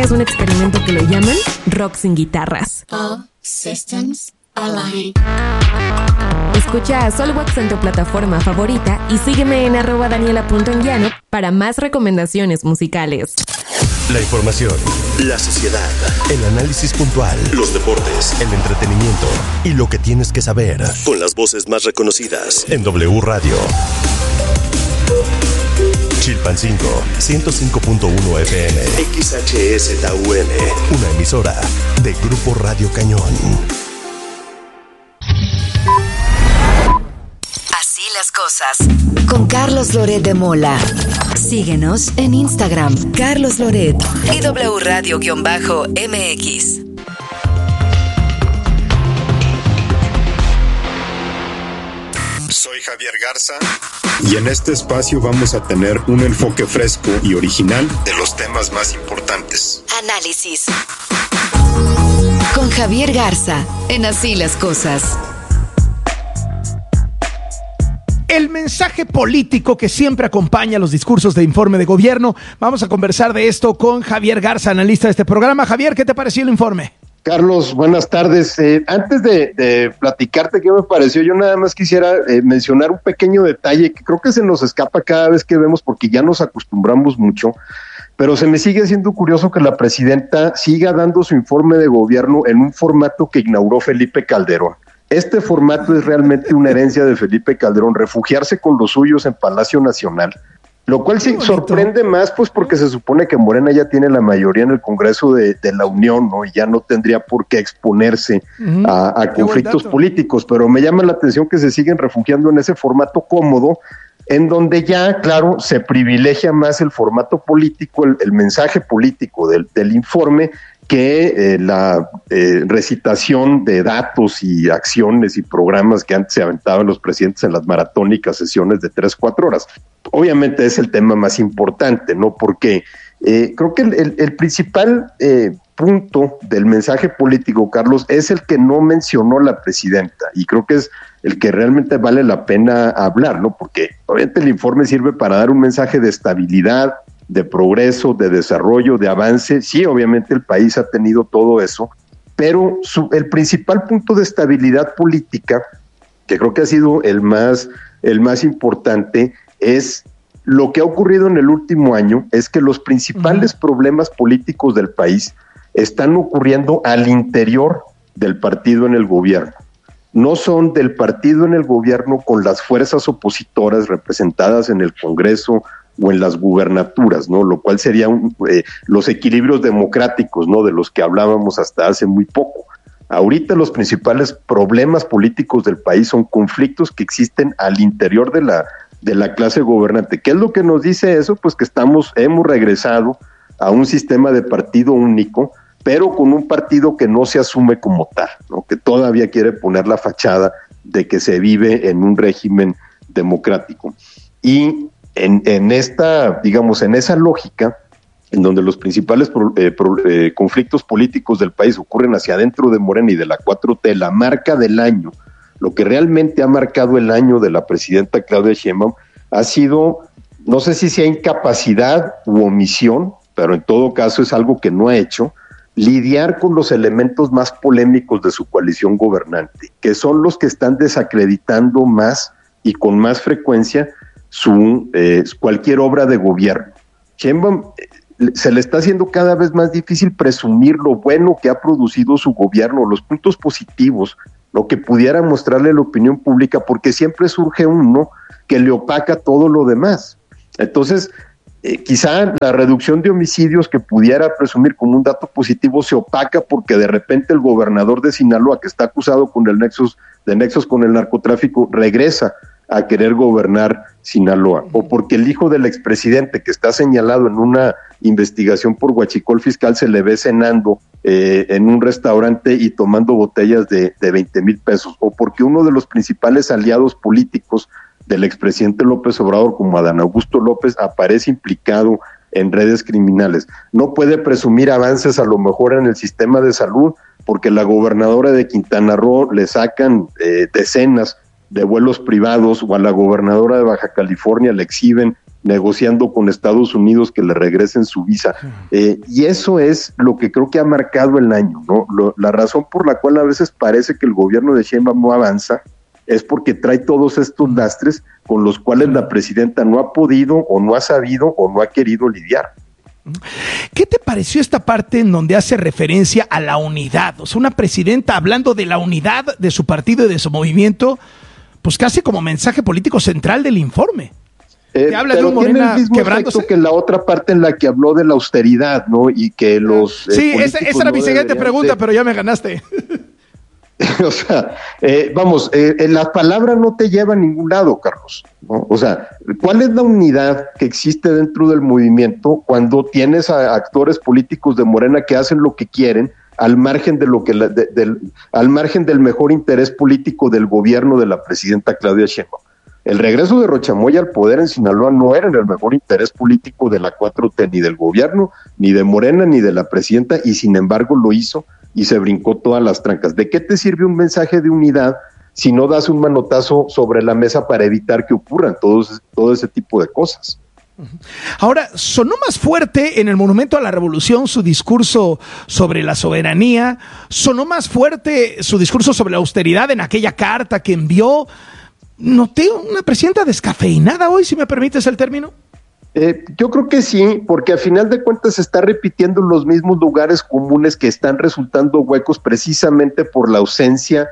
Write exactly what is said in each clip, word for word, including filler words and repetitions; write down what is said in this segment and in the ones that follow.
es un experimento que lo llaman rock sin guitarras. All systems align. Escucha a Solwax en tu plataforma favorita y sígueme en arroba daniela.anguiano para más recomendaciones musicales. La información, la sociedad, el análisis puntual, los deportes, el entretenimiento y lo que tienes que saber. Con las voces más reconocidas en W Radio. Chilpancingo, ciento cinco punto uno F M. X H S T U N. Una emisora de Grupo Radio Cañón. Así las cosas. Con Carlos Loret de Mola. Síguenos en Instagram, Carlos Loret y W Radio-M X. Soy Javier Garza y en este espacio vamos a tener un enfoque fresco y original de los temas más importantes. Análisis. Con Javier Garza en Así las cosas. El mensaje político que siempre acompaña los discursos de informe de gobierno. Vamos a conversar de esto con Javier Garza, analista de este programa. Javier, ¿qué te pareció el informe? Carlos, buenas tardes. Eh, antes de, de platicarte qué me pareció, yo nada más quisiera eh, mencionar un pequeño detalle que creo que se nos escapa cada vez que vemos porque ya nos acostumbramos mucho, pero se me sigue haciendo curioso que la presidenta siga dando su informe de gobierno en un formato que inauguró Felipe Calderón. Este formato es realmente una herencia de Felipe Calderón, refugiarse con los suyos en Palacio Nacional, lo cual sí sorprende más, pues porque se supone que Morena ya tiene la mayoría en el Congreso de, de la Unión, ¿no? Y ya no tendría por qué exponerse uh-huh. a, a conflictos políticos, pero me llama la atención que se siguen refugiando en ese formato cómodo, en donde ya, claro, se privilegia más el formato político, el, el mensaje político del, del informe, que eh, la eh, recitación de datos y acciones y programas que antes se aventaban los presidentes en las maratónicas sesiones de tres, cuatro horas. Obviamente es el tema más importante, ¿no? Porque eh, creo que el, el, el principal eh, punto del mensaje político, Carlos, es el que no mencionó la presidenta, y creo que es el que realmente vale la pena hablar, ¿no? Porque obviamente el informe sirve para dar un mensaje de estabilidad, de progreso, de desarrollo, de avance. Sí, obviamente el país ha tenido todo eso, pero su, el principal punto de estabilidad política, que creo que ha sido el más, el más importante, es lo que ha ocurrido en el último año, es que los principales uh-huh. problemas políticos del país están ocurriendo al interior del partido en el gobierno. No son del partido en el gobierno con las fuerzas opositoras representadas en el Congreso o en las gubernaturas, ¿no? Lo cual sería un, eh, los equilibrios democráticos, ¿no? De los que hablábamos hasta hace muy poco. Ahorita los principales problemas políticos del país son conflictos que existen al interior de la, de la clase gobernante. ¿Qué es lo que nos dice eso? Pues que estamos, hemos regresado a un sistema de partido único, pero con un partido que no se asume como tal, ¿no? Que todavía quiere poner la fachada de que se vive en un régimen democrático. Y En, en esta, digamos, en esa lógica, en donde los principales pro, eh, pro, eh, conflictos políticos del país ocurren hacia adentro de Morena y de la cuatro T, la marca del año, lo que realmente ha marcado el año de la presidenta Claudia Sheinbaum, ha sido, no sé si sea incapacidad u omisión, pero en todo caso es algo que no ha hecho, lidiar con los elementos más polémicos de su coalición gobernante, que son los que están desacreditando más y con más frecuencia su eh, cualquier obra de gobierno. Sheinbaum eh, se le está haciendo cada vez más difícil presumir lo bueno que ha producido su gobierno, los puntos positivos, lo que pudiera mostrarle a la opinión pública, porque siempre surge uno que le opaca todo lo demás. Entonces, eh, quizá la reducción de homicidios que pudiera presumir como un dato positivo se opaca porque de repente el gobernador de Sinaloa, que está acusado con el nexos, de nexos con el narcotráfico, regresa a querer gobernar Sinaloa, o porque el hijo del expresidente que está señalado en una investigación por huachicol fiscal se le ve cenando eh, en un restaurante y tomando botellas de, de veinte mil pesos, o porque uno de los principales aliados políticos del expresidente López Obrador, como Adán Augusto López, aparece implicado en redes criminales. No puede presumir avances a lo mejor en el sistema de salud, porque la gobernadora de Quintana Roo le sacan eh, decenas de vuelos privados, o a la gobernadora de Baja California le exhiben negociando con Estados Unidos que le regresen su visa. Eh, y eso es lo que creo que ha marcado el año, ¿no? Lo, la razón por la cual a veces parece que el gobierno de Sheinbaum no avanza es porque trae todos estos lastres con los cuales la presidenta no ha podido o no ha sabido o no ha querido lidiar. ¿Qué te pareció esta parte en donde hace referencia a la unidad? O sea, una presidenta hablando de la unidad de su partido y de su movimiento, pues casi como mensaje político central del informe. Eh, Te habla pero de un tiene el mismo efecto que la otra parte en la que habló de la austeridad, ¿no? Y que los... Sí, eh, esa, esa era no mi siguiente pregunta, de... pero ya me ganaste. O sea, eh, vamos, eh, las palabras no te llevan a ningún lado, Carlos, ¿no? O sea, ¿cuál es la unidad que existe dentro del movimiento cuando tienes a actores políticos de Morena que hacen lo que quieren al margen de lo que la, de, del, al margen del mejor interés político del gobierno de la presidenta Claudia Sheinbaum? El regreso de Rochamoya al poder en Sinaloa no era en el mejor interés político de la cuatro T, ni del gobierno, ni de Morena, ni de la presidenta, y sin embargo lo hizo y se brincó todas las trancas. ¿De qué te sirve un mensaje de unidad si no das un manotazo sobre la mesa para evitar que ocurran todos, todo ese tipo de cosas? Ahora, sonó más fuerte en el Monumento a la Revolución su discurso sobre la soberanía, sonó más fuerte su discurso sobre la austeridad en aquella carta que envió. Noté una presidenta descafeinada hoy, si me permites el término. Eh, yo creo que sí, porque al final de cuentas se está repitiendo en los mismos lugares comunes que están resultando huecos precisamente por la ausencia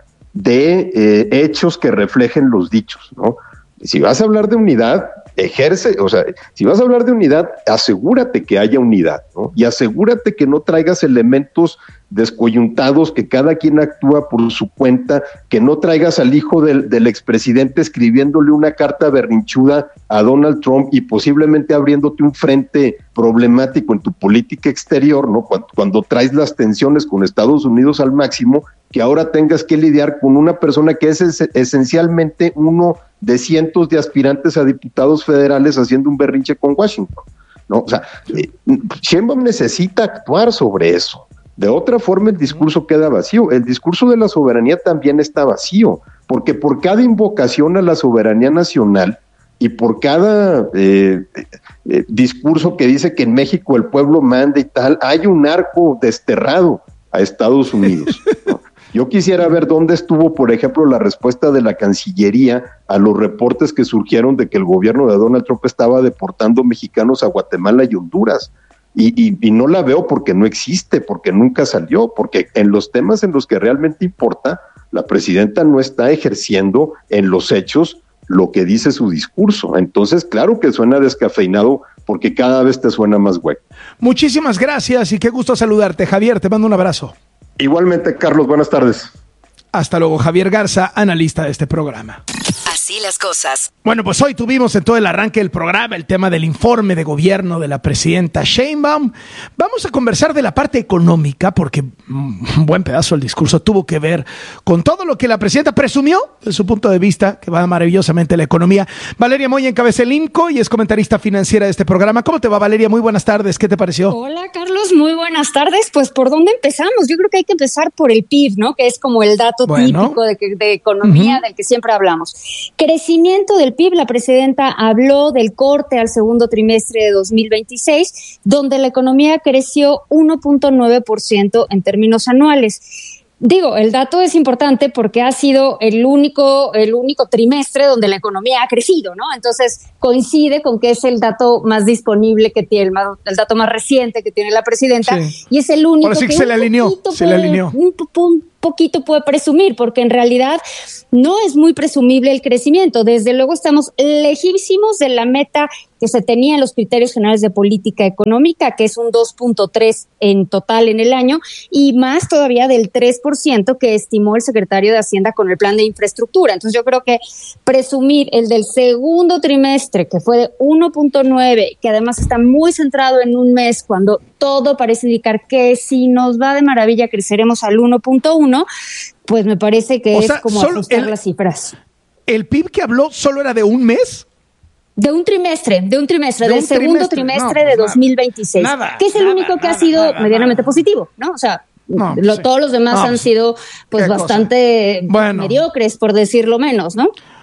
de eh, hechos que reflejen los dichos, ¿no? Si vas a hablar de unidad, ejerce, o sea, si vas a hablar de unidad, asegúrate que haya unidad, ¿no? Y asegúrate que no traigas elementos descoyuntados, que cada quien actúa por su cuenta, que no traigas al hijo del, del expresidente escribiéndole una carta berrinchuda a Donald Trump y posiblemente abriéndote un frente problemático en tu política exterior, ¿no? Cuando, cuando traes las tensiones con Estados Unidos al máximo, que ahora tengas que lidiar con una persona que es es esencialmente uno de cientos de aspirantes a diputados federales haciendo un berrinche con Washington, ¿no? O sea, eh, Sheinbaum necesita actuar sobre eso. De otra forma el discurso queda vacío. El discurso de la soberanía también está vacío, porque por cada invocación a la soberanía nacional y por cada eh, eh, discurso que dice que en México el pueblo manda y tal, hay un arco desterrado a Estados Unidos, ¿no? Yo quisiera ver dónde estuvo, por ejemplo, la respuesta de la Cancillería a los reportes que surgieron de que el gobierno de Donald Trump estaba deportando mexicanos a Guatemala y Honduras. Y, y, y no la veo porque no existe, porque nunca salió, porque en los temas en los que realmente importa, la presidenta no está ejerciendo en los hechos lo que dice su discurso. Entonces, claro que suena descafeinado porque cada vez te suena más hueco. Muchísimas gracias y qué gusto saludarte, Javier. Te mando un abrazo. Igualmente, Carlos, buenas tardes. Hasta luego, Javier Garza, analista de este programa. Así las cosas. Bueno, pues hoy tuvimos en todo el arranque del programa el tema del informe de gobierno de la presidenta Sheinbaum. Vamos a conversar de la parte económica porque un buen pedazo del discurso tuvo que ver con todo lo que la presidenta presumió de su punto de vista, que va maravillosamente la economía. Valeria Moya encabeza el IMCO y es comentarista financiera de este programa. ¿Cómo te va, Valeria? Muy buenas tardes. ¿Qué te pareció? Hola, Carlos. Muy buenas tardes. Pues, ¿por dónde empezamos? Yo creo que hay que empezar por el P I B, ¿no? Que es como el dato bueno. típico de, de economía uh-huh. del que siempre hablamos. Crecimiento del P I B, la presidenta habló del corte al segundo trimestre de dos mil veintiséis, donde la economía creció uno punto nueve por ciento en términos anuales. Digo, el dato es importante porque ha sido el único, el único trimestre donde la economía ha crecido, ¿no? Entonces coincide con que es el dato más disponible que tiene, el, más, el dato más reciente que tiene la presidenta, sí. Y es el único Ahora sí que, que se le alineó, se puede, le alineó. Un, un poquito puede presumir, porque en realidad no es muy presumible el crecimiento. Desde luego estamos lejísimos de la meta que se tenía en los criterios generales de política económica, que es un dos punto tres en total en el año, y más todavía del tres por ciento que estimó el secretario de Hacienda con el plan de infraestructura. Entonces yo creo que presumir el del segundo trimestre, que fue de uno punto nueve, que además está muy centrado en un mes, cuando todo parece indicar que si nos va de maravilla creceremos al uno punto uno, pues me parece que o es sea, como ajustar el, las cifras. ¿El P I B que habló solo era de un mes? De un trimestre, de un trimestre, de del un segundo trimestre, trimestre no, de dos mil veintiséis, nada, que es el nada, único que nada, ha sido nada, medianamente nada. positivo, ¿no? O sea, no, lo, sí. todos los demás no, han sido pues bastante bueno. mediocres, por decirlo menos, ¿no?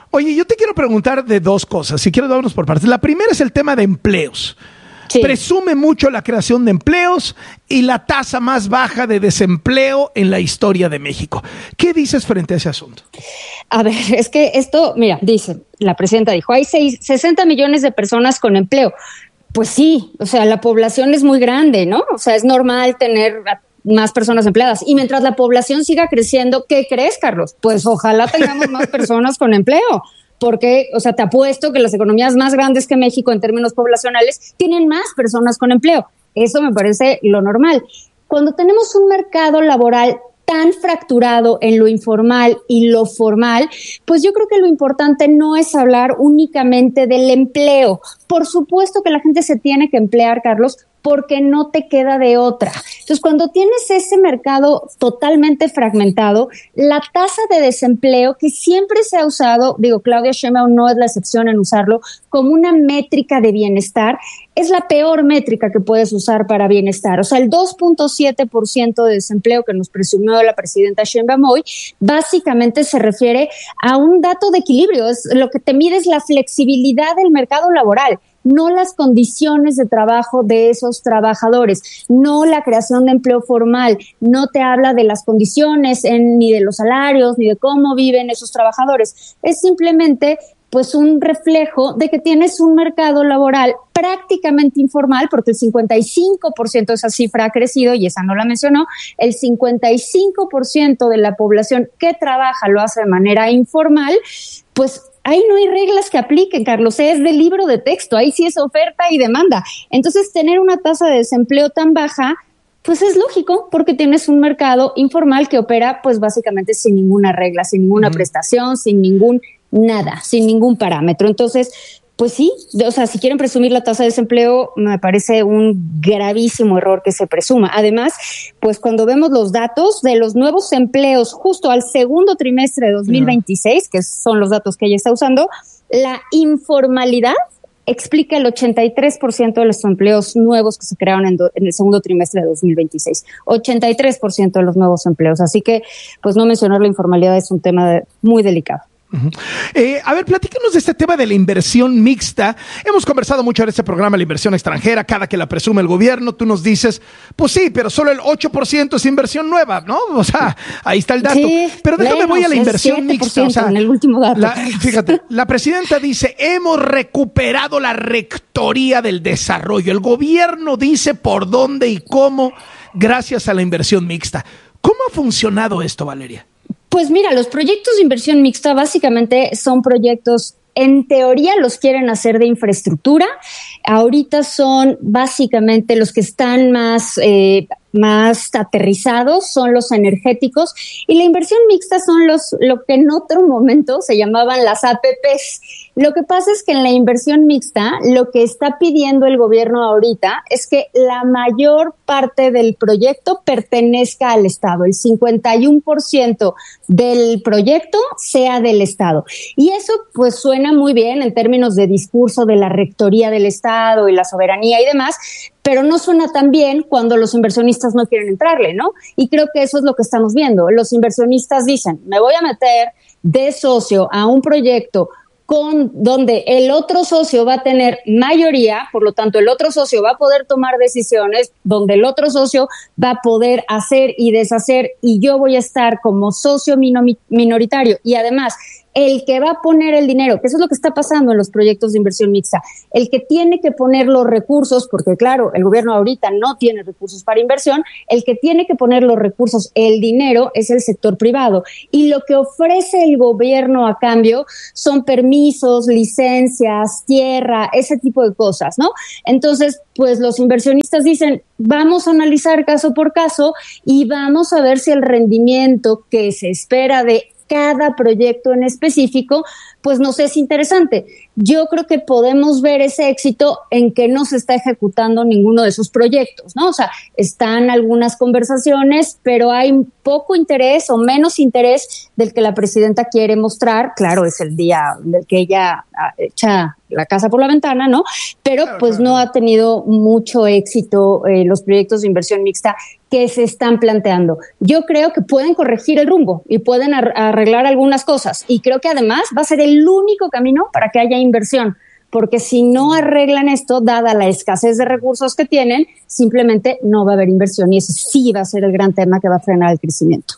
Oye, yo te quiero preguntar de dos cosas, si quiero darnos por partes. La primera es el tema de empleos. Sí. Presume mucho la creación de empleos y la tasa más baja de desempleo en la historia de México. ¿Qué dices frente a ese asunto? A ver, es que esto, mira, dice, la presidenta dijo, hay seis, sesenta millones de personas con empleo. Pues sí, o sea, la población es muy grande, ¿no? O sea, es normal tener más personas empleadas. Y mientras la población siga creciendo, ¿qué crees, Carlos? Pues ojalá tengamos más personas con empleo. Porque, o sea, te apuesto que las economías más grandes que México en términos poblacionales tienen más personas con empleo. Eso me parece lo normal. Cuando tenemos un mercado laboral tan fracturado en lo informal y lo formal, pues yo creo que lo importante no es hablar únicamente del empleo. Por supuesto que la gente se tiene que emplear, Carlos, porque no te queda de otra. Entonces, cuando tienes ese mercado totalmente fragmentado, la tasa de desempleo que siempre se ha usado, digo, Claudia Sheinbaum no es la excepción en usarlo, como una métrica de bienestar, es la peor métrica que puedes usar para bienestar. O sea, el dos punto siete por ciento de desempleo que nos presumió la presidenta Sheinbaum hoy, básicamente se refiere a un dato de equilibrio. Es lo que te mide es la flexibilidad del mercado laboral, no las condiciones de trabajo de esos trabajadores, no la creación de empleo formal, no te habla de las condiciones en, ni de los salarios, ni de cómo viven esos trabajadores. Es simplemente pues un reflejo de que tienes un mercado laboral prácticamente informal, porque el cincuenta y cinco por ciento de esa cifra ha crecido, y esa no la mencionó, el cincuenta y cinco por ciento de la población que trabaja lo hace de manera informal, pues ahí no hay reglas que apliquen, Carlos, es de libro de texto, ahí sí es oferta y demanda. Entonces, tener una tasa de desempleo tan baja, pues es lógico, porque tienes un mercado informal que opera, pues básicamente sin ninguna regla, sin ninguna uh-huh. prestación, sin ningún nada, sin ningún parámetro. Entonces, pues sí, o sea, si quieren presumir la tasa de desempleo, me parece un gravísimo error que se presuma. Además, pues cuando vemos los datos de los nuevos empleos justo al segundo trimestre de dos mil veintiséis, uh-huh. que son los datos que ella está usando, la informalidad explica el ochenta y tres por ciento de los empleos nuevos que se crearon en, do, en el segundo trimestre de dos mil veintiséis. ochenta y tres por ciento de los nuevos empleos. Así que, pues no mencionar la informalidad es un tema de, muy delicado. Uh-huh. Eh, a ver, platícanos de este tema de la inversión mixta. Hemos conversado mucho en este programa, la inversión extranjera, cada que la presume el gobierno, tú nos dices, pues sí, pero solo el ocho por ciento es inversión nueva, ¿no? O sea, ahí está el dato. Sí, pero déjame voy a la inversión mixta. O sea, en el último dato. La, fíjate, la presidenta dice, hemos recuperado la rectoría del desarrollo. El gobierno dice por dónde y cómo, gracias a la inversión mixta. ¿Cómo ha funcionado esto, Valeria? Pues mira, los proyectos de inversión mixta básicamente son proyectos, en teoría los quieren hacer de infraestructura, ahorita son básicamente los que están más, eh, más aterrizados, son los energéticos, y la inversión mixta son los, lo que en otro momento se llamaban las A P Pes. Lo que pasa es que en la inversión mixta, lo que está pidiendo el gobierno ahorita es que la mayor parte del proyecto pertenezca al Estado, el cincuenta y uno por ciento del proyecto sea del Estado. Y eso pues suena muy bien en términos de discurso de la rectoría del Estado y la soberanía y demás, pero no suena tan bien cuando los inversionistas no quieren entrarle, ¿no? Y creo que eso es lo que estamos viendo. Los inversionistas dicen, me voy a meter de socio a un proyecto con donde el otro socio va a tener mayoría, por lo tanto el otro socio va a poder tomar decisiones, donde el otro socio va a poder hacer y deshacer, y yo voy a estar como socio minoritario, y además el que va a poner el dinero, que eso es lo que está pasando en los proyectos de inversión mixta, el que tiene que poner los recursos, porque claro, el gobierno ahorita no tiene recursos para inversión, el que tiene que poner los recursos, el dinero, es el sector privado. Y lo que ofrece el gobierno a cambio son permisos, licencias, tierra, ese tipo de cosas, ¿no? Entonces, pues los inversionistas dicen, vamos a analizar caso por caso y vamos a ver si el rendimiento que se espera de cada proyecto en específico, pues nos es interesante. Yo creo que podemos ver ese éxito en que no se está ejecutando ninguno de esos proyectos, ¿no? O sea, están algunas conversaciones, pero hay poco interés o menos interés del que la presidenta quiere mostrar. Claro, es el día del que ella echa la casa por la ventana, ¿no? Pero claro, pues claro. No ha tenido mucho éxito eh, los proyectos de inversión mixta que se están planteando. Yo creo que pueden corregir el rumbo y pueden ar- arreglar algunas cosas, y creo que además va a ser el el único camino para que haya inversión. Porque si no arreglan esto, dada la escasez de recursos que tienen, simplemente no va a haber inversión y ese sí va a ser el gran tema que va a frenar el crecimiento.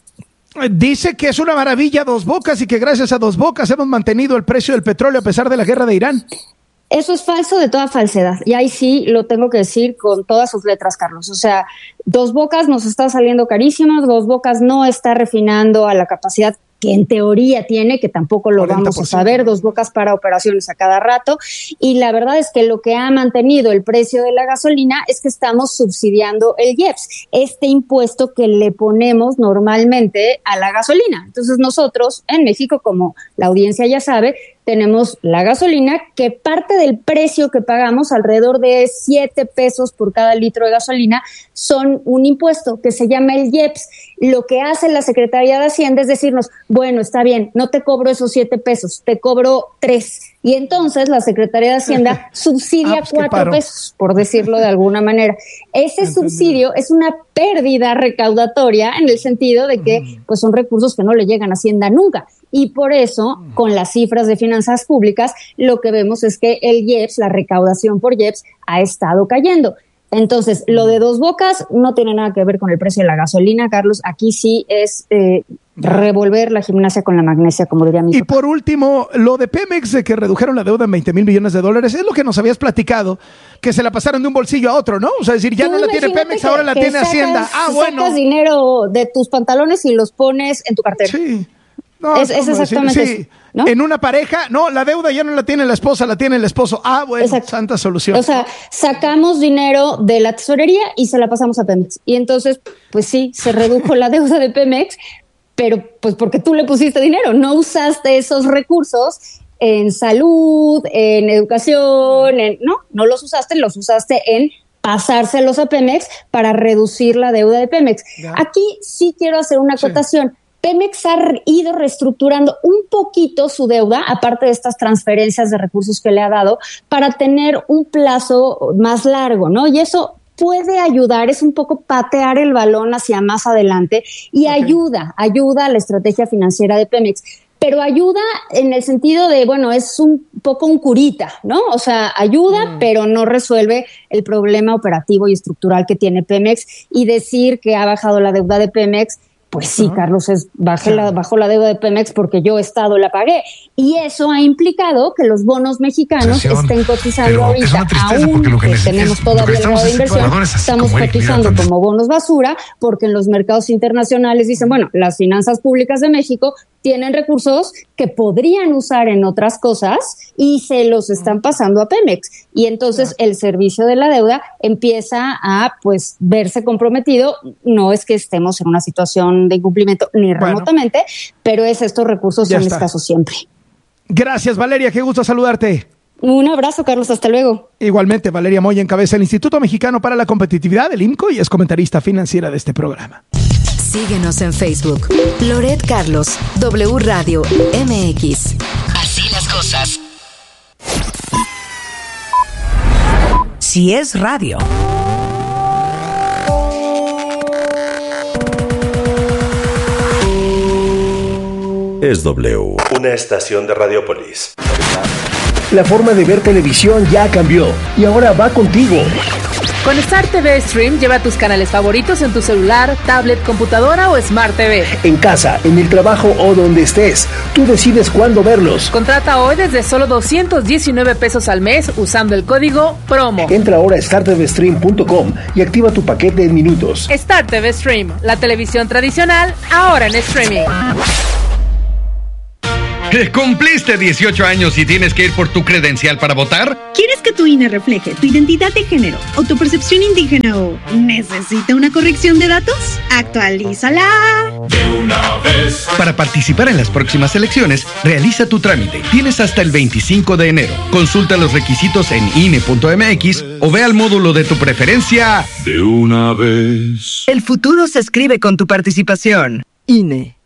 Dice que es una maravilla Dos Bocas y que gracias a Dos Bocas hemos mantenido el precio del petróleo a pesar de la guerra de Irán. Eso es falso de toda falsedad. Y ahí sí lo tengo que decir con todas sus letras, Carlos. O sea, Dos Bocas nos está saliendo carísimo, Dos Bocas no está refinando a la capacidad que en teoría tiene, que tampoco lo vamos a saber, Dos Bocas para operaciones a cada rato, y la verdad es que lo que ha mantenido el precio de la gasolina es que estamos subsidiando el I E P S, este impuesto que le ponemos normalmente a la gasolina. Entonces nosotros en México, como la audiencia ya sabe, tenemos la gasolina, que parte del precio que pagamos, alrededor de siete pesos por cada litro de gasolina, son un impuesto que se llama el I E P S. Lo que hace la Secretaría de Hacienda es decirnos, bueno, está bien, no te cobro esos siete pesos, te cobro tres. Y entonces la Secretaría de Hacienda subsidia ah, pues cuatro pesos, por decirlo de alguna manera. Ese Entendido. subsidio es una pérdida recaudatoria en el sentido de que mm. pues son recursos que no le llegan a Hacienda nunca. Y por eso, mm. con las cifras de finanzas públicas, lo que vemos es que el I E P S, la recaudación por I E P S, ha estado cayendo. Entonces, lo de Dos Bocas no tiene nada que ver con el precio de la gasolina, Carlos. Aquí sí es eh, revolver la gimnasia con la magnesia, como diría mi Y papá. Por último, lo de Pemex, de que redujeron la deuda en veinte mil millones de dólares, es lo que nos habías platicado, que se la pasaron de un bolsillo a otro, ¿no? O sea, decir, ya Tú no la tiene Pemex, que, ahora la tiene sacas, Hacienda. Ah, bueno. Sacas dinero de tus pantalones y los pones en tu cartera. Sí. No, es, es exactamente decir, sí. eso, ¿no? En una pareja, no, la deuda ya no la tiene la esposa, la tiene el esposo. Ah, bueno, Exacto. santa solución. O sea, sacamos dinero de la tesorería y se la pasamos a Pemex. Y entonces, pues sí, se redujo la deuda de Pemex, pero pues porque tú le pusiste dinero, no usaste esos recursos en salud, en educación, en, no, no los usaste, los usaste en pasárselos a Pemex para reducir la deuda de Pemex. Ya. Aquí sí quiero hacer una acotación. Sí. Pemex ha ido reestructurando un poquito su deuda, aparte de estas transferencias de recursos que le ha dado, para tener un plazo más largo, ¿no? Y eso puede ayudar, es un poco patear el balón hacia más adelante y okay. ayuda, ayuda a la estrategia financiera de Pemex. Pero ayuda en el sentido de, bueno, es un poco un curita, ¿no? O sea, ayuda, mm. pero no resuelve el problema operativo y estructural que tiene Pemex. Y decir que ha bajado la deuda de Pemex, pues sí, uh-huh. Carlos, es bajé la, bajó la deuda de Pemex porque yo Estado la pagué. Y eso ha implicado que los bonos mexicanos Sesión, estén cotizando ahorita, aún que, que tenemos todavía el grado de inversión, estamos cotizando como bonos basura, porque en los mercados internacionales dicen, bueno, las finanzas públicas de México tienen recursos que podrían usar en otras cosas y se los están pasando a Pemex. Y entonces el servicio de la deuda empieza a pues verse comprometido. No es que estemos en una situación de incumplimiento ni bueno, remotamente, pero es estos recursos son está. escasos siempre. Gracias, Valeria, qué gusto saludarte. Un abrazo, Carlos, hasta luego. Igualmente, Valeria Moya encabeza el Instituto Mexicano para la Competitividad, el I M C O, y es comentarista financiera de este programa. Síguenos en Facebook. Loret Carlos, W Radio M X. Así las cosas. Si es radio. Es W, una estación de Radiopolis. La forma de ver televisión ya cambió y ahora va contigo. Con Star T V Stream lleva tus canales favoritos en tu celular, tablet, computadora o Smart T V. En casa, en el trabajo o donde estés, tú decides cuándo verlos. Contrata hoy desde solo doscientos diecinueve pesos al mes usando el código PROMO. Entra ahora a star t v stream punto com y activa tu paquete en minutos. Star T V Stream, la televisión tradicional, ahora en streaming. ¿Cumpliste dieciocho años y tienes que ir por tu credencial para votar? ¿Quieres que tu I N E refleje tu identidad de género, autopercepción indígena o necesita una corrección de datos? ¡Actualízala! De una vez. Para participar en las próximas elecciones, realiza tu trámite. Tienes hasta el veinticinco de enero. Consulta los requisitos en I N E punto m x o ve al módulo de tu preferencia. De una vez. El futuro se escribe con tu participación. I N E.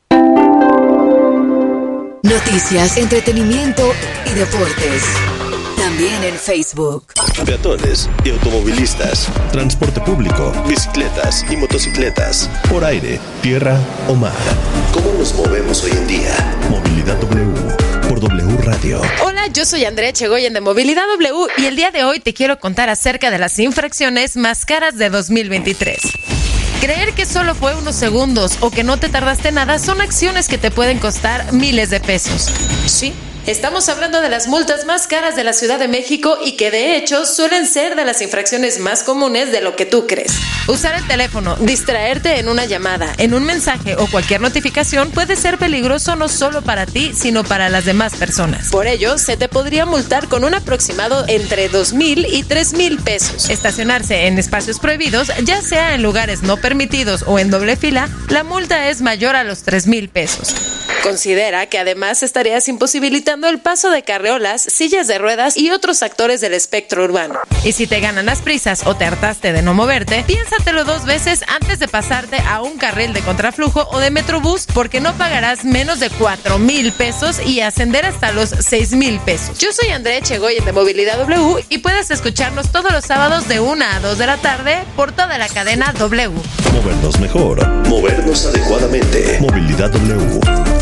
Noticias, entretenimiento y deportes. También en Facebook. Peatones y automovilistas, transporte público, bicicletas y motocicletas, por aire, tierra o mar. ¿Cómo nos movemos hoy en día? Movilidad W, por W Radio. Hola, yo soy Andrea Echegoyen de Movilidad W y el día de hoy te quiero contar acerca de las infracciones más caras de dos mil veintitrés. Creer que solo fue unos segundos o que no te tardaste nada son acciones que te pueden costar miles de pesos. Sí. Estamos hablando de las multas más caras de la Ciudad de México y que de hecho suelen ser de las infracciones más comunes de lo que tú crees. Usar el teléfono, distraerte en una llamada, en un mensaje o cualquier notificación puede ser peligroso no solo para ti, sino para las demás personas. Por ello, se te podría multar con un aproximado entre dos mil y tres mil pesos. Estacionarse en espacios prohibidos, ya sea en lugares no permitidos o en doble fila, la multa es mayor a los tres mil pesos. Considera que además estarías imposibilitando el paso de carreolas, sillas de ruedas y otros actores del espectro urbano. Y si te ganan las prisas o te hartaste de no moverte, piénsatelo dos veces antes de pasarte a un carril de contraflujo o de Metrobús, porque no pagarás menos de cuatro mil pesos y ascender hasta los seis mil pesos. Yo soy Andrea Echegoyen de Movilidad W y puedes escucharnos todos los sábados de una a dos de la tarde por toda la cadena W. Movernos mejor, movernos adecuadamente. Movilidad W.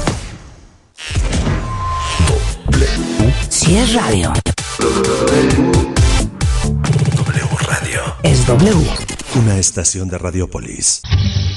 Si es radio, W Radio. Es W. Una estación de Radiopolis.